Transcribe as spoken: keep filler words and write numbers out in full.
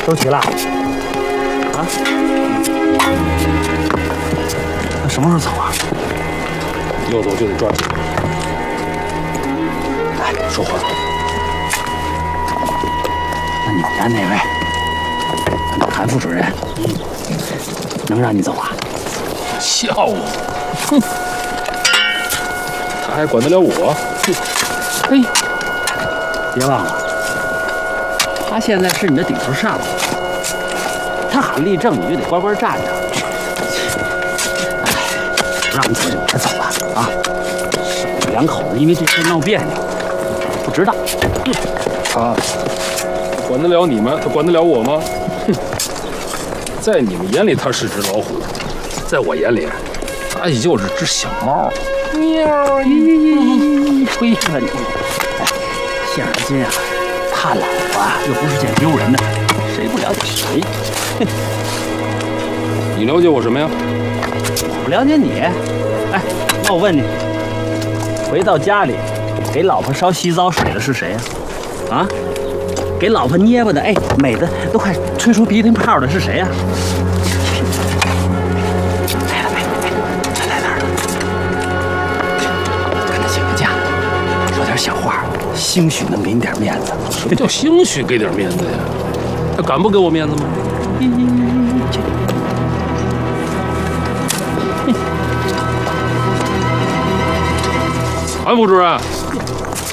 都齐了。啊？那什么时候走啊？ 要走就得抓紧。 哎，说话。那你们家那位，那韩副主任，嗯，能让你走啊？ 笑我！哼，他还管得了我？哼！ 嘿，别忘了，他现在是你的顶头上司，他喊立正，你就得乖乖站着。哎，不让你走就别走了啊！这两口子因为这事闹别扭，不值当。 他管得了你们？他管得了我吗？哼！在你们眼里他是只老虎，在我眼里，他也就是只小猫。喵！ 咦，吹死了你！哎，现如今啊，怕老婆啊，又不是件丢人的，谁不了解谁？哼！ 你了解我什么呀？ 我不了解你。哎，那我问你，回到家里，给老婆烧洗澡水的是谁呀？啊？给老婆捏巴的，哎，美的都快吹出鼻涕泡的是谁呀？来了没？他在哪儿呢？跟他请个假，说点小话，兴许能给你点面子。 什么叫兴许给点面子呀？他敢不给我面子吗？韩副主任。